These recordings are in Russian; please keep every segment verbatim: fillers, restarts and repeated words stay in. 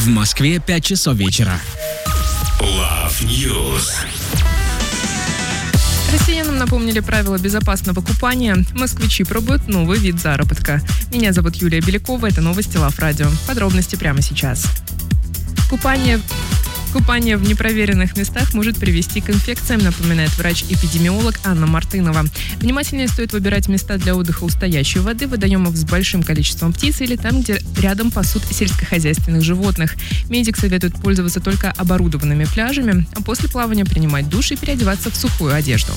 В Москве пять часов вечера. Love News. Россиянам напомнили правила безопасного купания. Москвичи пробуют новый вид заработка. Меня зовут Юлия Белякова, это новости Love Radio. Подробности прямо сейчас. Купание... Купание в непроверенных местах может привести к инфекциям, напоминает врач-эпидемиолог Анна Мартынова. Внимательнее стоит выбирать места для отдыха у стоящей воды, водоемов с большим количеством птиц или там, где рядом пасут сельскохозяйственных животных. Медик советует пользоваться только оборудованными пляжами, а после плавания принимать душ и переодеваться в сухую одежду.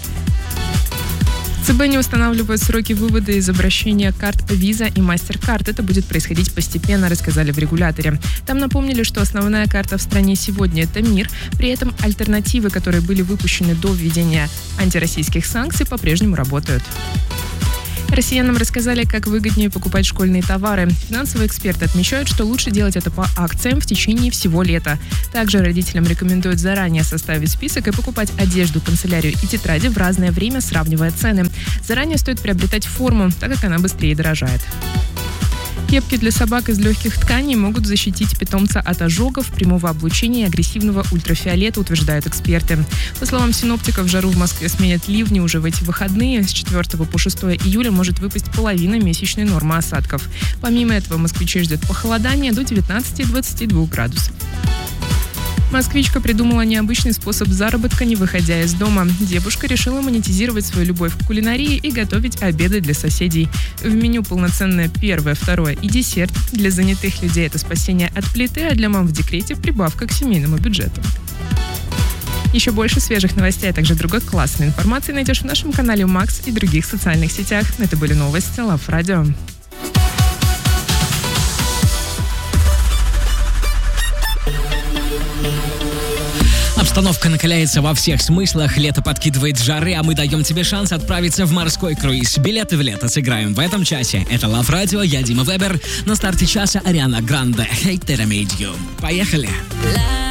ЦБ не устанавливает сроки вывода из обращения карт Visa и MasterCard. Это будет происходить постепенно, рассказали в регуляторе. Там напомнили, что основная карта в стране сегодня – это МИР. При этом альтернативы, которые были выпущены до введения антироссийских санкций, по-прежнему работают. Россиянам рассказали, как выгоднее покупать школьные товары. Финансовые эксперты отмечают, что лучше делать это по акциям в течение всего лета. Также родителям рекомендуют заранее составить список и покупать одежду, канцелярию и тетради в разное время, сравнивая цены. Заранее стоит приобретать форму, так как она быстрее дорожает. Кепки для собак из легких тканей могут защитить питомца от ожогов, прямого облучения и агрессивного ультрафиолета, утверждают эксперты. По словам синоптиков, жару в Москве сменят ливни уже в эти выходные. С четвёртого по шестое июля может выпасть половина месячной нормы осадков. Помимо этого, москвичей ждет похолодание до девятнадцати-двадцати двух градусов. Москвичка придумала необычный способ заработка, не выходя из дома. Девушка решила монетизировать свою любовь к кулинарии и готовить обеды для соседей. В меню полноценное первое, второе и десерт. Для занятых людей это спасение от плиты, а для мам в декрете прибавка к семейному бюджету. Еще больше свежих новостей, а также другой классной информации найдешь в нашем канале Макс и других социальных сетях. Это были новости Love Radio. Обстановка накаляется во всех смыслах, лето подкидывает жары, а мы даем тебе шанс отправиться в морской круиз. Билеты в лето сыграем в этом часе. Это Love Radio, я Дима Вебер. На старте часа Ариана Гранде. Hate that I made you. Поехали!